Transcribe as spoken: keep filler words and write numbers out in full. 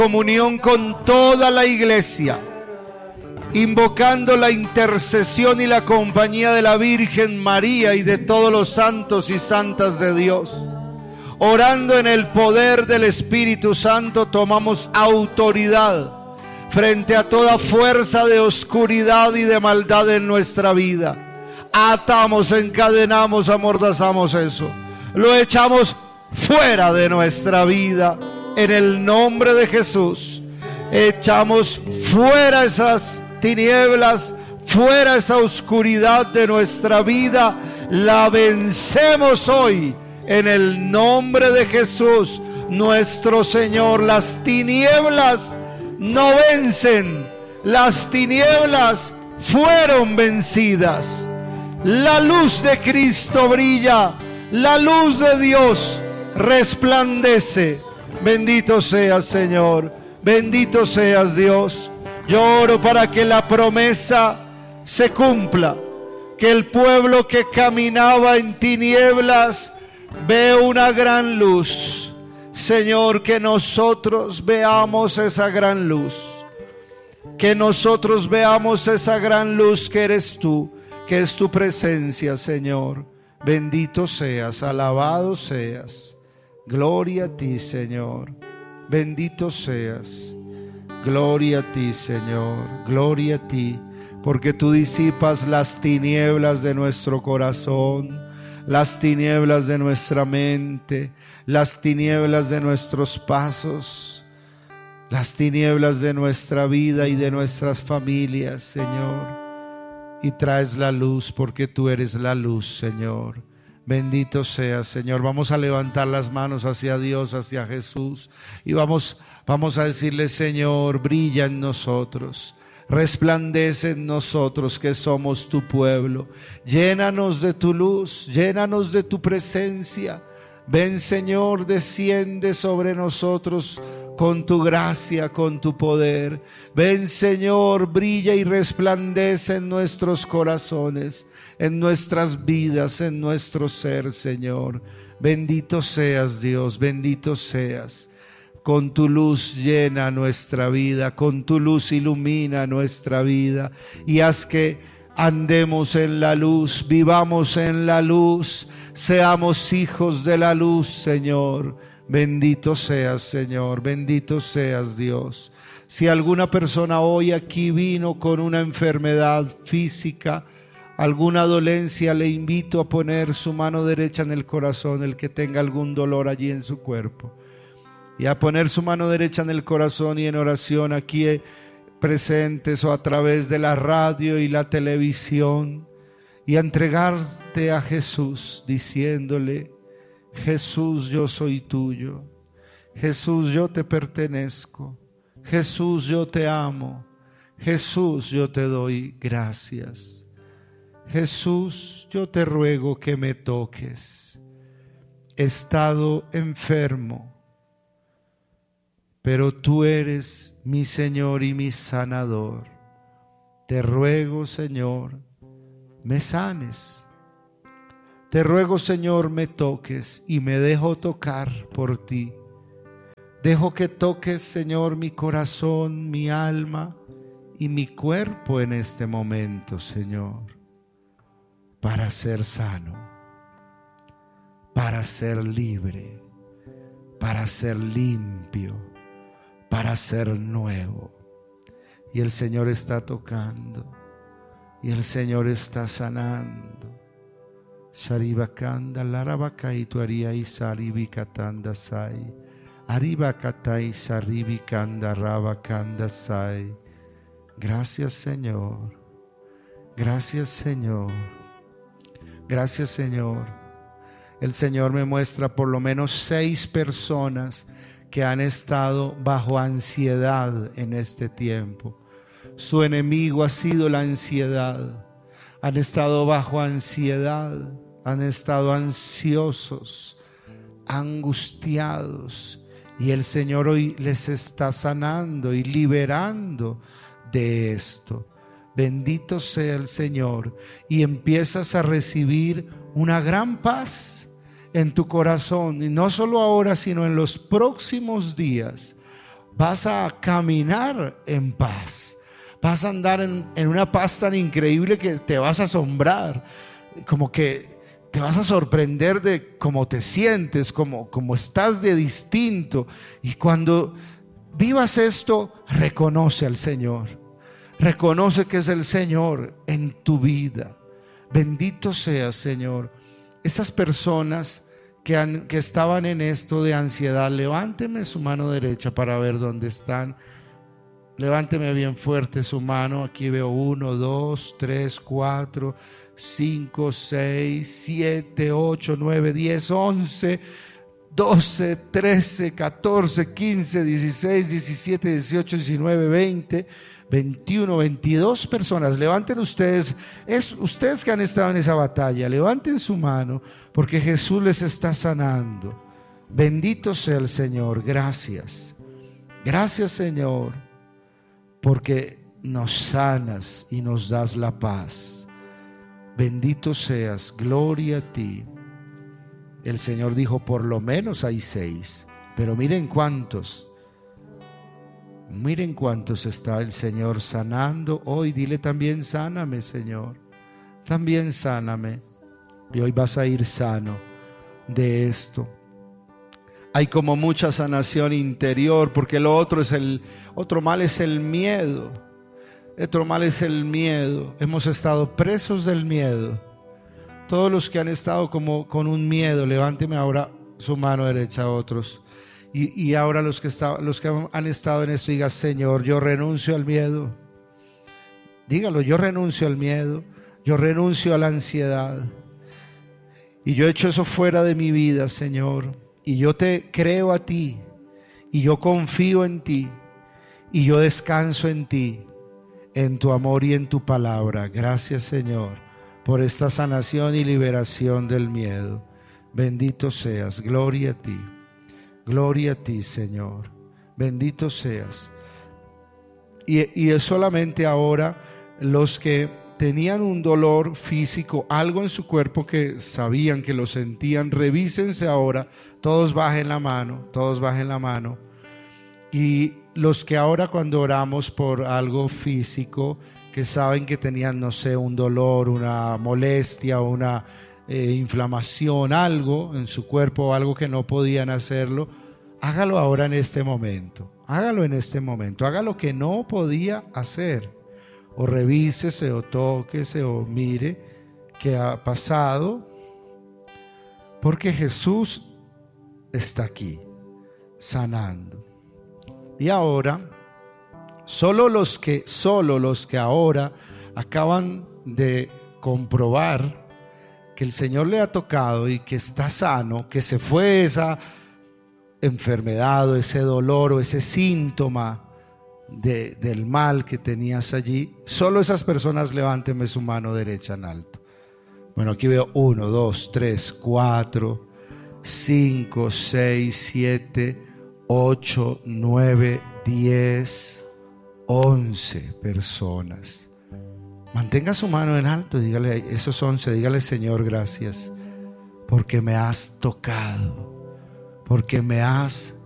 comunión con toda la iglesia, invocando la intercesión y la compañía de la Virgen María y de todos los santos y santas de Dios. Orando en el poder del Espíritu Santo, tomamos autoridad frente a toda fuerza de oscuridad y de maldad en nuestra vida. Atamos, encadenamos, amordazamos eso. Lo echamos fuera de nuestra vida en el nombre de Jesús. Echamos fuera esas tinieblas, fuera esa oscuridad de nuestra vida. La vencemos hoy en el nombre de Jesús nuestro Señor. Las tinieblas no vencen, las tinieblas fueron vencidas. La luz de Cristo brilla, la luz de Dios resplandece. Bendito seas, Señor, bendito seas, Dios. Yo oro para que la promesa se cumpla, que el pueblo que caminaba en tinieblas ve una gran luz. Señor, que nosotros veamos esa gran luz, que nosotros veamos esa gran luz que eres tú, que es tu presencia, Señor. Bendito seas, alabado seas. Gloria a ti, Señor. Bendito seas. Gloria a ti, Señor. Gloria a ti, porque tú disipas las tinieblas de nuestro corazón, las tinieblas de nuestra mente, las tinieblas de nuestros pasos, las tinieblas de nuestra vida y de nuestras familias, Señor. Y traes la luz, porque tú eres la luz, Señor. Bendito seas, Señor. Vamos a levantar las manos hacia Dios, hacia Jesús, y vamos, vamos a decirle: Señor, brilla en nosotros, resplandece en nosotros que somos tu pueblo. Llénanos de tu luz, llénanos de tu presencia. Ven, Señor, desciende sobre nosotros con tu gracia, con tu poder. Ven, Señor, brilla y resplandece en nuestros corazones, en nuestras vidas, en nuestro ser, Señor. Bendito seas, Dios, bendito seas. Con tu luz llena nuestra vida, con tu luz ilumina nuestra vida, y haz que andemos en la luz, vivamos en la luz, seamos hijos de la luz, Señor. Bendito seas, Señor, bendito seas, Dios. Si alguna persona hoy aquí vino con una enfermedad física, alguna dolencia, le invito a poner su mano derecha en el corazón, el que tenga algún dolor allí en su cuerpo, y a poner su mano derecha en el corazón y en oración aquí presentes o a través de la radio y la televisión, y a entregarte a Jesús diciéndole: Jesús, yo soy tuyo. Jesús, yo te pertenezco. Jesús, yo te amo. Jesús, yo te doy gracias. Jesús, yo te ruego que me toques. He estado enfermo, pero tú eres mi Señor y mi sanador. Te ruego, Señor, me sanes. Te ruego, Señor, me toques, y me dejo tocar por ti. Dejo que toques, Señor, mi corazón, mi alma y mi cuerpo en este momento, Señor, para ser sano, para ser libre, para ser limpio, para ser nuevo. Y el Señor está tocando, y el Señor está sanando. Sharibakanda larabakai tuaria y saribikatanda sai. Aribakatai saribikanda rabakanda sai. Gracias, Señor. Gracias, Señor. Gracias, Señor. El Señor me muestra por lo menos seis personas que han estado bajo ansiedad en este tiempo. Su enemigo ha sido la ansiedad. Han estado bajo ansiedad, han estado ansiosos, angustiados, y el Señor hoy les está sanando y liberando de esto. Bendito sea el Señor, y empiezas a recibir una gran paz en tu corazón, y no solo ahora, sino en los próximos días. vas a caminar en paz, vas a andar en, en una paz tan increíble que te vas a asombrar, como que te vas a sorprender de cómo te sientes, cómo, cómo estás de distinto. Y cuando vivas esto, reconoce al Señor, reconoce que es el Señor en tu vida. Bendito seas, Señor. Esas personas que, han, que estaban en esto de ansiedad, levánteme su mano derecha para ver dónde están. Levánteme bien fuerte su mano. Aquí veo uno, dos, tres, cuatro, cinco, seis, siete, ocho, nueve, diez, once, doce, trece, catorce, quince, dieciséis, diecisiete, dieciocho, diecinueve, veinte, veintiuno, veintidós personas. Levanten ustedes, es ustedes que han estado en esa batalla, levanten su mano porque Jesús les está sanando. Bendito sea el Señor. Gracias, gracias, Señor, porque nos sanas y nos das la paz. Bendito seas, gloria a ti. El Señor dijo, por lo menos hay seis, pero miren cuántos, miren cuántos está el Señor sanando hoy. Dile también, sáname, Señor, también sáname. Y hoy vas a ir sano de esto. Hay como mucha sanación interior, porque lo otro es el, otro mal es el miedo. Otro mal es el miedo. Hemos estado presos del miedo. Todos los que han estado como con un miedo, levánteme ahora su mano derecha a otros. Y, y ahora los que, está, los que han estado en esto, diga, Señor, yo renuncio al miedo. Dígalo, yo renuncio al miedo, yo renuncio a la ansiedad. Y yo echo eso fuera de mi vida, Señor. Y yo te creo a ti, y yo confío en ti, y yo descanso en ti, en tu amor y en tu palabra. Gracias, Señor, por esta sanación y liberación del miedo. Bendito seas, gloria a ti, gloria a ti, Señor, bendito seas. Y, y es solamente ahora los que tenían un dolor físico, algo en su cuerpo que sabían que lo sentían, revísense ahora, todos bajen la mano, todos bajen la mano. Y los que ahora cuando oramos por algo físico, que saben que tenían, no sé, un dolor, una molestia, una eh, inflamación, algo en su cuerpo, algo que no podían hacerlo, hágalo ahora en este momento, hágalo en este momento, haga lo que no podía hacer. O revísese, o tóquese, o mire qué ha pasado, porque Jesús está aquí, sanando. Y ahora, solo los que, solo los que ahora acaban de comprobar que el Señor le ha tocado y que está sano, que se fue esa enfermedad o ese dolor o ese síntoma De, del mal que tenías allí, solo esas personas, levánteme su mano derecha en alto. Bueno, aquí veo uno, dos, tres, cuatro, cinco, seis, siete, ocho, nueve, diez, once personas. Mantenga su mano en alto, dígale, esos once, dígale, Señor, gracias, porque me has tocado, porque me has